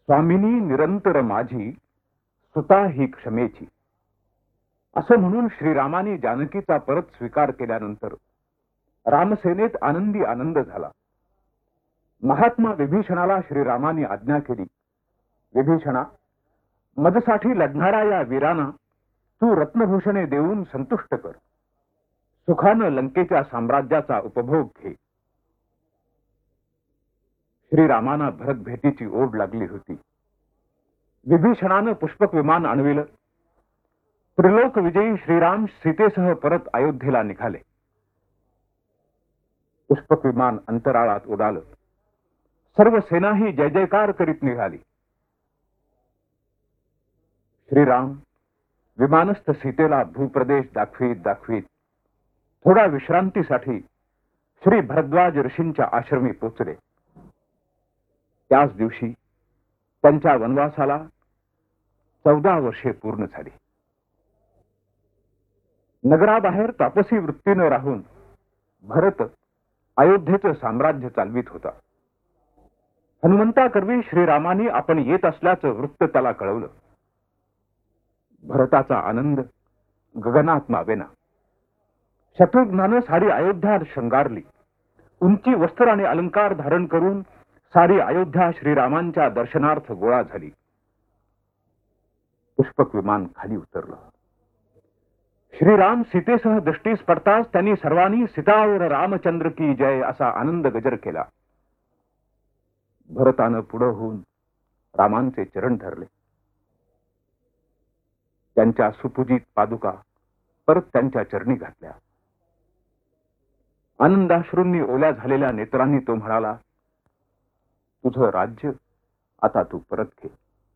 स्वामिनी निरंतर माझी, सुता ही क्षमेची, असं म्हणून श्रीरामाने जानकीचा परत स्वीकार केल्यानंतर रामसेनेत आनंदी आनंद झाला. महात्मा विभीषणाला श्रीरामाने आज्ञा केली, विभीषणा, मदसाठी लढणाऱ्या या वीरांना तू रत्नभूषणे देऊन संतुष्ट कर. सुखानं लंकेच्या साम्राज्याचा उपभोग घे. श्रीरामांना भरत भेटीची ओढ लागली होती. विभीषणानं पुष्पक विमान आणविलं. त्रिलोक विजयी श्रीराम सीतेसह परत अयोध्येला निघाले. पुष्पक विमान अंतराळात उडालं. सर्व सेनाही जय जयकार करीत निघाली. श्रीराम विमानस्थ सीतेला भूप्रदेश दाखवीत दाखवीत थोडा विश्रांतीसाठी श्री भरद्वाज ऋषींच्या आश्रमी पोचले. त्याच दिवशी त्यांच्या वनवासाला 14 वर्षे पूर्ण झाली. नगराबाहेर तापसी वृत्तीनं राहून भरत अयोध्येचं साम्राज्य चालवित होता. हनुमंताकरवी श्रीरामानी आपण येत असल्याचं वृत्त त्याला कळवलं. भरताचा आनंद गगनात मावेना. शत्रुघ्नानं सारी अयोध्या शृंगारली. उंची वस्त्र आणि अलंकार धारण करून सारी अयोध्या श्रीरामांच्या दर्शनार्थ गोळा झाली. पुष्पक विमान खाली उतरलं. श्रीराम सीतेसह दृष्टीस पडताच त्यांनी सर्वांनी सीतावर रामचंद्र की जय असा आनंद गजर केला. भरतानं पुढं होऊन रामांचे चरण धरले. त्यांच्या सुपूजित पादुका परत त्यांच्या चरणी घातल्या. आनंदाश्रूंनी ओल्या झालेल्या नेत्रांनी तो म्हणाला, तुझं राज्य आता तू परत घे.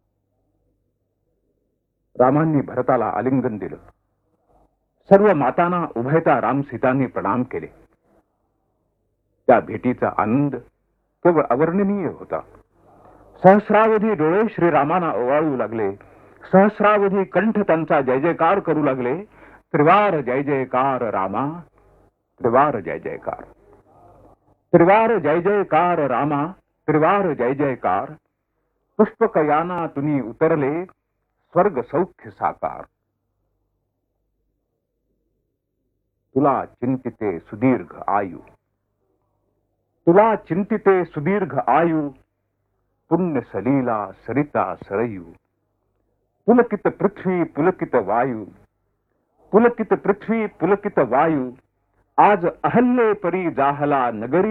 रामांनी भरताला आलिंगन दिलं. सर्व मातांना उभयता राम सीतांनी प्रणाम केले. त्या भेटीचा आनंद केवळ अवर्णनीय होता. सहस्रावधी डोळे श्रीरामांना ओवाळू लागले. सहस्रावधी कंठ त्यांचा जय जयकार करू लागले. त्रिवार जय जयकार रामा, त्रिवार जय जयकार, त्रिवार जय जयकार रामा, त्रिवार जय जयकार. पुष्पकयाना तुनी उतरले, स्वर्ग सौख्य साकार. तुला चिंतिते सुदीर्घ आयु, तुला चिंतिते सुदीर्घ आयु. पुण्य सलीला सरिता सरयू. पुलकित पृथ्वी पुलकित वायू, पुलकित पृथ्वी पुलकित वायू. आज अहल्ये परी जाहला नगरी.